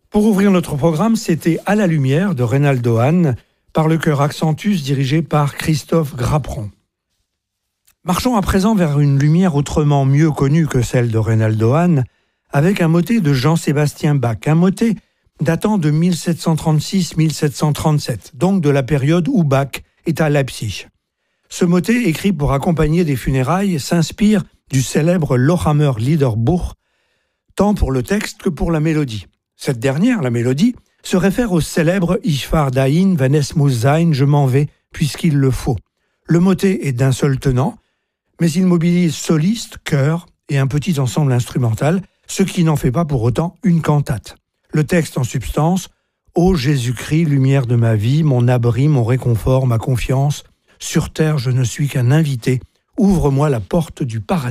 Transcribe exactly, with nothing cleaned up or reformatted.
Pour ouvrir notre programme, c'était À la lumière de Reynaldo Hahn, par le chœur Accentus dirigé par Christophe Graperon. Marchons à présent vers une lumière autrement mieux connue que celle de Reynaldo Hahn, avec un motet de Jean-Sébastien Bach, un motet datant de mille sept cent trente-six à mille sept cent trente-sept, donc de la période où Bach est à Leipzig. Ce motet, écrit pour accompagner des funérailles, s'inspire du célèbre Lochhammer Liederbuch, tant pour le texte que pour la mélodie. Cette dernière, la mélodie, se réfère au célèbre « Ich fahr dahin, wenn es muss sein », « Je m'en vais, puisqu'il le faut ». Le motet est d'un seul tenant, mais il mobilise soliste, chœur et un petit ensemble instrumental, ce qui n'en fait pas pour autant une cantate. Le texte en substance « Ô Jésus-Christ, lumière de ma vie, mon abri, mon réconfort, ma confiance, sur terre je ne suis qu'un invité, ouvre-moi la porte du paradis ».